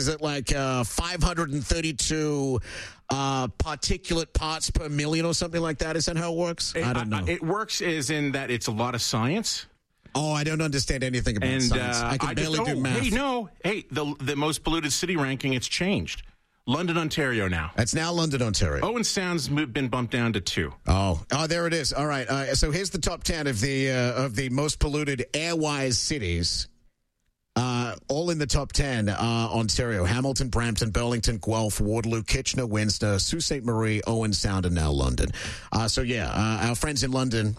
Is it like 532 particulate parts per million or something like that? Is that how it works? I don't know. It works as in that it's a lot of science. Oh, I don't understand anything about science. I can barely do math. The most polluted city ranking, it's changed. London, Ontario now. That's now London, Ontario. Owen Sound's been bumped down to 2. Oh, there it is. All right. So here's the top 10 of the most polluted air-wise cities. All in the top 10, Ontario: Hamilton, Brampton, Burlington, Guelph, Waterloo, Kitchener, Windsor, Sault Ste. Marie, Owen Sound, and now London. Our friends in London,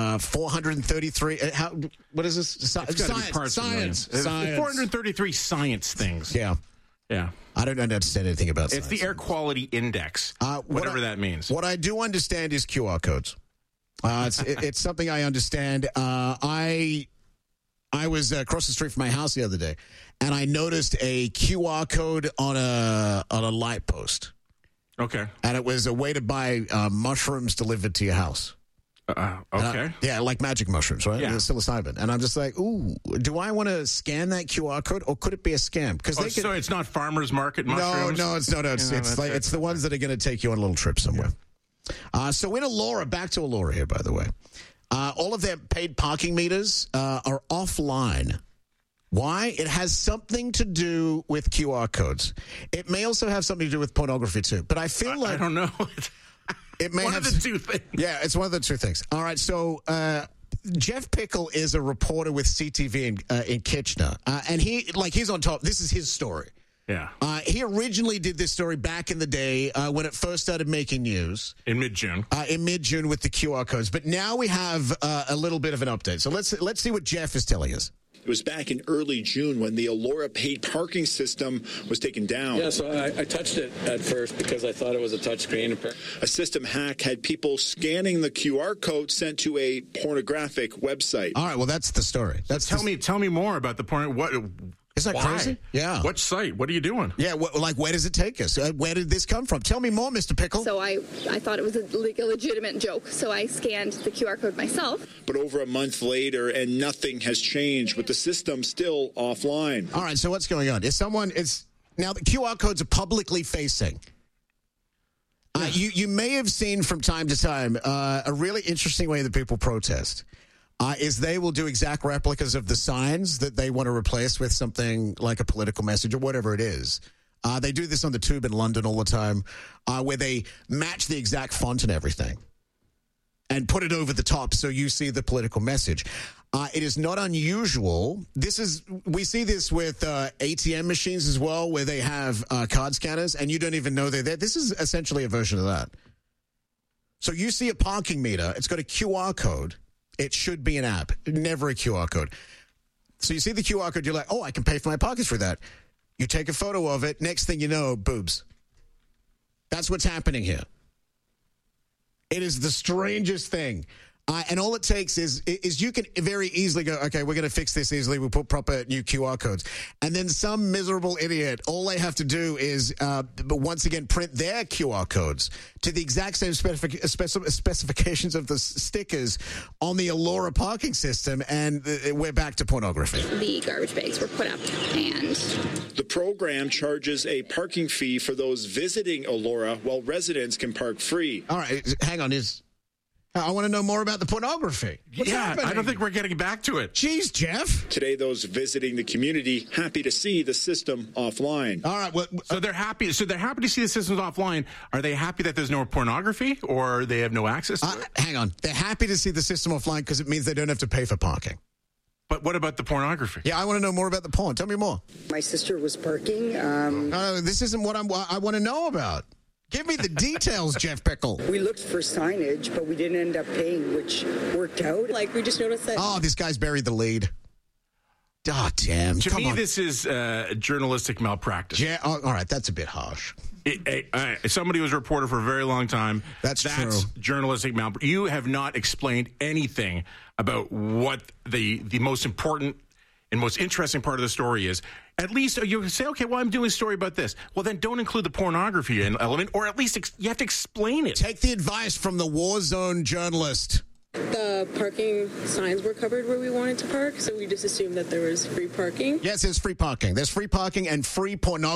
433. What is this? Science. 433 science things. Yeah. Yeah. I don't understand anything about science. It's the air quality index, whatever that means. What I do understand is QR codes. It's something I understand. I was across the street from my house the other day, and I noticed a QR code on a light post. Okay. And it was a way to buy mushrooms delivered to your house. Okay. Like magic mushrooms, right? Yeah. Psilocybin. And I'm just like, ooh, do I want to scan that QR code, or could it be a scam? So it's not farmers market mushrooms? No, it's not. It's the ones that are going to take you on a little trip somewhere. Yeah. So in Elora, back to Elora here, by the way. All of their paid parking meters are offline. Why? It has something to do with QR codes. It may also have something to do with pornography, too. But I feel like... I don't know. It may one have of the two things. Yeah, it's one of the two things. All right, so Jeff Pickle is a reporter with CTV in Kitchener. And he's on top. This is his story. Yeah. He originally did this story back in the day when it first started making news. In mid-June. With the QR codes. But now we have a little bit of an update. So let's see what Jeff is telling us. It was back in early June when the Elora paid parking system was taken down. Yeah, so I touched it at first because I thought it was a touchscreen. A system hack had people scanning the QR code sent to a pornographic website. All right, well, that's the story. Tell me more about the porn. What? Isn't that crazy? Yeah. What site? What are you doing? Yeah, where does it take us? Where did this come from? Tell me more, Mr. Pickle. So I thought it was a legitimate joke, so I scanned the QR code myself. But over a month later, and nothing has changed, with the system still offline. All right, so what's going on? Now the QR codes are publicly facing. You may have seen from time to time a really interesting way that people protest. Is they will do exact replicas of the signs that they want to replace with something like a political message or whatever it is. They do this on the tube in London all the time, where they match the exact font and everything and put it over the top so you see the political message. It is not unusual. We see this with ATM machines as well, where they have card scanners and you don't even know they're there. This is essentially a version of that. So you see a parking meter. It's got a QR code. It should be an app, never a QR code. So you see the QR code, you're like, oh, I can pay for my parking through that. You take a photo of it. Next thing you know, boobs. That's what's happening here. It is the strangest thing. And all it takes is you can very easily go, okay, we're going to fix this easily. We'll put proper new QR codes. And then some miserable idiot, all they have to do is, once again, print their QR codes to the exact same specifications of the stickers on the Elora parking system, and we're back to pornography. The garbage bags were put up, and... The program charges a parking fee for those visiting Elora, while residents can park free. All right, hang on. I want to know more about the pornography. What's happening? I don't think we're getting back to it. Jeez, Jeff. Today, those visiting the community happy to see the system offline. All right. So they're happy. So they're happy to see the system's offline. Are they happy that there's no pornography, or they have no access to it? Hang on. They're happy to see the system offline because it means they don't have to pay for parking. But what about the pornography? Yeah, I want to know more about the porn. Tell me more. My sister was parking. This isn't what I want to know about. Give me the details, Jeff Pickle. We looked for signage, but we didn't end up paying, which worked out. We just noticed that... Oh, this guy's buried the lead. Oh, damn. To me, this is journalistic malpractice. Yeah, all right, that's a bit harsh. Somebody was a reporter for a very long time. That's true. Journalistic malpractice. You have not explained anything about what the most important and most interesting part of the story is. At least you say, okay, well, I'm doing a story about this. Well, then don't include the pornography element, or at least you have to explain it. Take the advice from the war zone journalist. The parking signs were covered where we wanted to park, so we just assumed that there was free parking. Yes, there's free parking. There's free parking and free pornography.